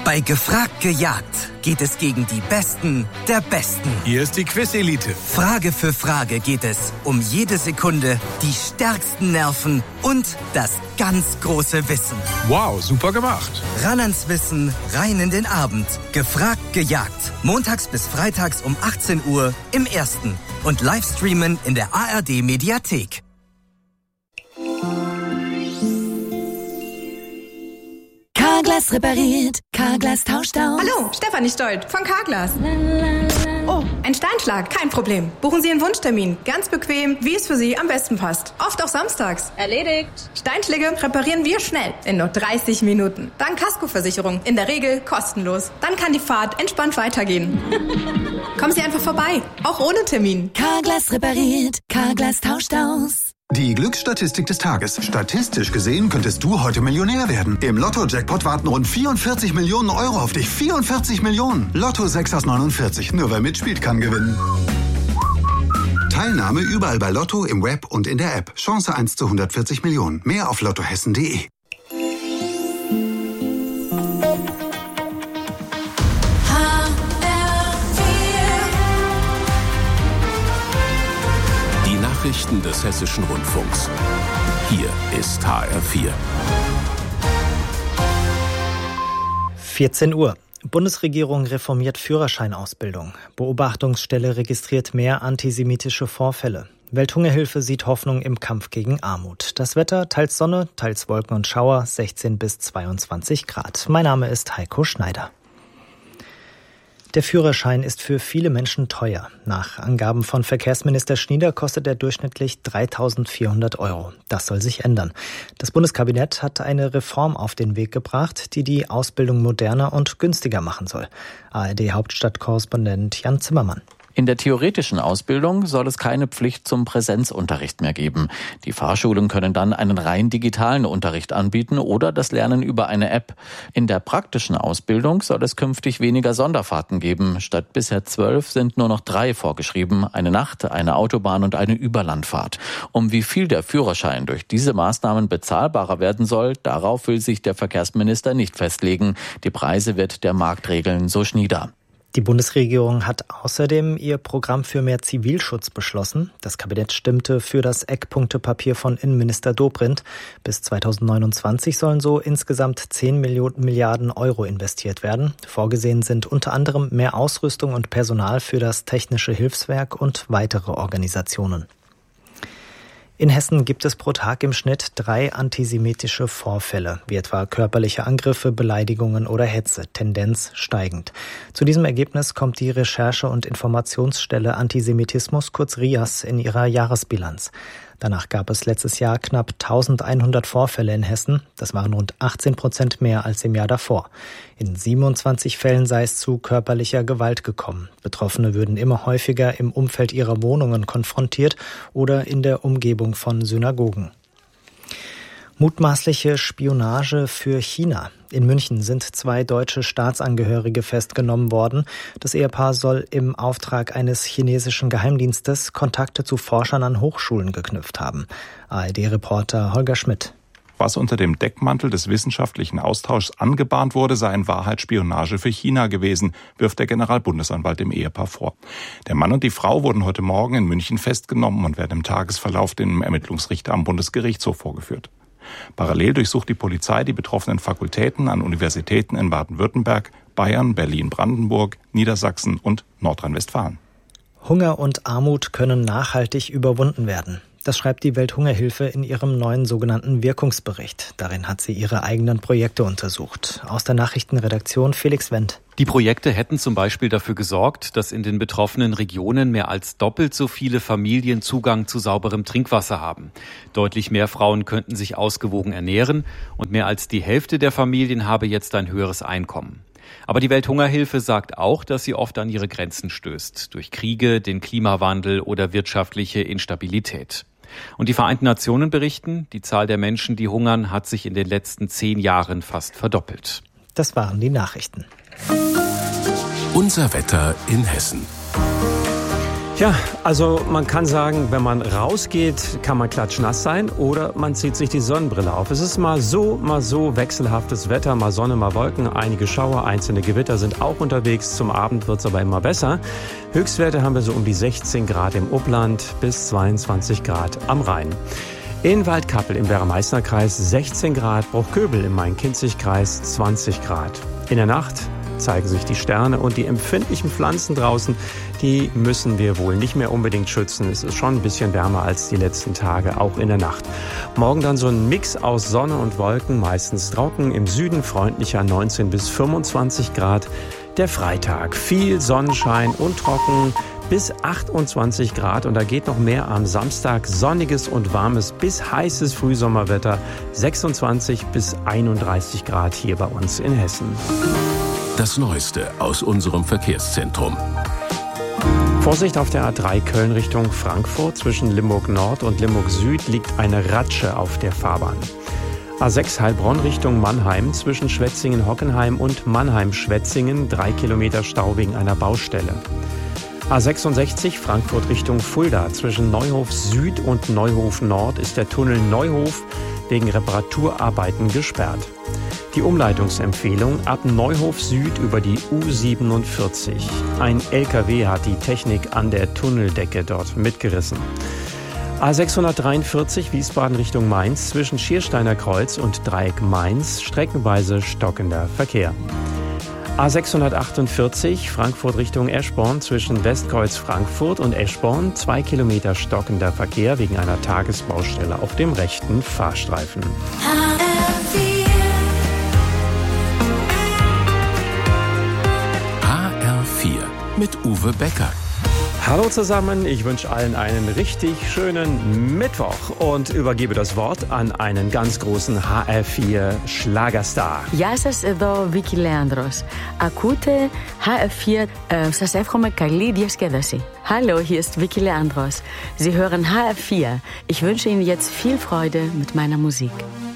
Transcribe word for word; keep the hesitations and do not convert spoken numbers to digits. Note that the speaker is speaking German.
Bei Gefragt gejagt geht es gegen die Besten der Besten. Hier ist die Quiz-Elite. Frage für Frage geht es um jede Sekunde, die stärksten Nerven und das ganz große Wissen. Wow, super gemacht. Ran ans Wissen, rein in den Abend. Gefragt gejagt. Montags bis freitags um achtzehn Uhr im Ersten. Und Livestreamen in der A R D-Mediathek. Carglass repariert, Carglass tauscht aus. Hallo, Stefanie Stolt von Carglass. Oh, ein Steinschlag, kein Problem. Buchen Sie einen Wunschtermin. Ganz bequem, wie es für Sie am besten passt. Oft auch samstags. Erledigt. Steinschläge reparieren wir schnell, in nur dreißig Minuten. Dank Kaskoversicherung, in der Regel kostenlos. Dann kann die Fahrt entspannt weitergehen. Kommen Sie einfach vorbei, auch ohne Termin. Carglass repariert, Carglass tauscht aus. Die Glücksstatistik des Tages. Statistisch gesehen könntest du heute Millionär werden. Im Lotto-Jackpot warten rund vierundvierzig Millionen Euro auf dich. vierundvierzig Millionen. Lotto sechs aus neunundvierzig. Nur wer mitspielt, kann gewinnen. Teilnahme überall bei Lotto, im Web und in der App. Chance eins zu hundertvierzig Millionen. Mehr auf lottohessen punkt de. Nachrichten des Hessischen Rundfunks. Hier ist H R vier. vierzehn Uhr. Bundesregierung reformiert Führerscheinausbildung. Beobachtungsstelle registriert mehr antisemitische Vorfälle. Welthungerhilfe sieht Hoffnung im Kampf gegen Armut. Das Wetter, teils Sonne, teils Wolken und Schauer, sechzehn bis zweiundzwanzig Grad. Mein Name ist Heiko Schneider. Der Führerschein ist für viele Menschen teuer. Nach Angaben von Verkehrsminister Schnieder kostet er durchschnittlich dreitausendvierhundert Euro. Das soll sich ändern. Das Bundeskabinett hat eine Reform auf den Weg gebracht, die die Ausbildung moderner und günstiger machen soll. A R D-Hauptstadtkorrespondent Jan Zimmermann. In der theoretischen Ausbildung soll es keine Pflicht zum Präsenzunterricht mehr geben. Die Fahrschulen können dann einen rein digitalen Unterricht anbieten oder das Lernen über eine App. In der praktischen Ausbildung soll es künftig weniger Sonderfahrten geben. Statt bisher zwölf sind nur noch drei vorgeschrieben. Eine Nacht, eine Autobahn und eine Überlandfahrt. Um wie viel der Führerschein durch diese Maßnahmen bezahlbarer werden soll, darauf will sich der Verkehrsminister nicht festlegen. Die Preise wird der Markt regeln, so Schnieder. Die Bundesregierung hat außerdem ihr Programm für mehr Zivilschutz beschlossen. Das Kabinett stimmte für das Eckpunktepapier von Innenminister Dobrindt. Bis zweitausendneunundzwanzig sollen so insgesamt zehn Milliarden Euro investiert werden. Vorgesehen sind unter anderem mehr Ausrüstung und Personal für das Technische Hilfswerk und weitere Organisationen. In Hessen gibt es pro Tag im Schnitt drei antisemitische Vorfälle, wie etwa körperliche Angriffe, Beleidigungen oder Hetze, Tendenz steigend. Zu diesem Ergebnis kommt die Recherche- und Informationsstelle Antisemitismus, kurz R I A S, in ihrer Jahresbilanz. Danach gab es letztes Jahr knapp eintausendeinhundert Vorfälle in Hessen. Das waren rund achtzehn Prozent mehr als im Jahr davor. In siebenundzwanzig Fällen sei es zu körperlicher Gewalt gekommen. Betroffene würden immer häufiger im Umfeld ihrer Wohnungen konfrontiert oder in der Umgebung von Synagogen. Mutmaßliche Spionage für China. In München sind zwei deutsche Staatsangehörige festgenommen worden. Das Ehepaar soll im Auftrag eines chinesischen Geheimdienstes Kontakte zu Forschern an Hochschulen geknüpft haben. A R D-Reporter Holger Schmidt. Was unter dem Deckmantel des wissenschaftlichen Austauschs angebahnt wurde, sei in Wahrheit Spionage für China gewesen, wirft der Generalbundesanwalt dem Ehepaar vor. Der Mann und die Frau wurden heute Morgen in München festgenommen und werden im Tagesverlauf dem Ermittlungsrichter am Bundesgerichtshof vorgeführt. Parallel durchsucht die Polizei die betroffenen Fakultäten an Universitäten in Baden-Württemberg, Bayern, Berlin-Brandenburg, Niedersachsen und Nordrhein-Westfalen. Hunger und Armut können nachhaltig überwunden werden. Das schreibt die Welthungerhilfe in ihrem neuen sogenannten Wirkungsbericht. Darin hat sie ihre eigenen Projekte untersucht. Aus der Nachrichtenredaktion Felix Wendt. Die Projekte hätten zum Beispiel dafür gesorgt, dass in den betroffenen Regionen mehr als doppelt so viele Familien Zugang zu sauberem Trinkwasser haben. Deutlich mehr Frauen könnten sich ausgewogen ernähren und mehr als die Hälfte der Familien habe jetzt ein höheres Einkommen. Aber die Welthungerhilfe sagt auch, dass sie oft an ihre Grenzen stößt, durch Kriege, den Klimawandel oder wirtschaftliche Instabilität. Und die Vereinten Nationen berichten, die Zahl der Menschen, die hungern, hat sich in den letzten zehn Jahren fast verdoppelt. Das waren die Nachrichten. Unser Wetter in Hessen. Ja, also man kann sagen, wenn man rausgeht, kann man klatschnass sein oder man zieht sich die Sonnenbrille auf. Es ist mal so, mal so wechselhaftes Wetter, mal Sonne, mal Wolken. Einige Schauer, einzelne Gewitter sind auch unterwegs. Zum Abend wird es aber immer besser. Höchstwerte haben wir so um die sechzehn Grad im Upland bis zweiundzwanzig Grad am Rhein. In Waldkappel im Werra-Meißner-Kreis sechzehn Grad, Bruchköbel im Main-Kinzig-Kreis zwanzig Grad. In der Nacht zeigen sich die Sterne und die empfindlichen Pflanzen draußen, die müssen wir wohl nicht mehr unbedingt schützen. Es ist schon ein bisschen wärmer als die letzten Tage, auch in der Nacht. Morgen dann so ein Mix aus Sonne und Wolken, meistens trocken, im Süden freundlicher neunzehn bis fünfundzwanzig Grad. Der Freitag, viel Sonnenschein und trocken bis achtundzwanzig Grad und da geht noch mehr am Samstag, sonniges und warmes bis heißes Frühsommerwetter, sechsundzwanzig bis einunddreißig Grad hier bei uns in Hessen. Das Neueste aus unserem Verkehrszentrum. Vorsicht auf der A drei Köln Richtung Frankfurt. Zwischen Limburg Nord und Limburg Süd liegt eine Ratsche auf der Fahrbahn. A sechs Heilbronn Richtung Mannheim. Zwischen Schwetzingen-Hockenheim und Mannheim-Schwetzingen. Drei Kilometer Stau wegen einer Baustelle. A sechsundsechzig Frankfurt Richtung Fulda. Zwischen Neuhof Süd und Neuhof Nord ist der Tunnel Neuhof wegen Reparaturarbeiten gesperrt. Die Umleitungsempfehlung ab Neuhof Süd über die U siebenundvierzig. Ein L K W hat die Technik an der Tunneldecke dort mitgerissen. A sechshundertdreiundvierzig Wiesbaden Richtung Mainz zwischen Schiersteiner Kreuz und Dreieck Mainz streckenweise stockender Verkehr. A sechshundertachtundvierzig Frankfurt Richtung Eschborn zwischen Westkreuz Frankfurt und Eschborn zwei Kilometer stockender Verkehr wegen einer Tagesbaustelle auf dem rechten Fahrstreifen. H R vier mit Uwe Becker. Hallo zusammen, ich wünsche allen einen richtig schönen Mittwoch und übergebe das Wort an einen ganz großen H R vier Schlagerstar. Γεια σας, εδώ Βίκη Λέανδρος. Ακούτε H R vier, äh, σας εύχομαι καλή διασκέδαση. Hallo, hier ist Vicky Leandros. Sie hören H R vier. Ich wünsche Ihnen jetzt viel Freude mit meiner Musik.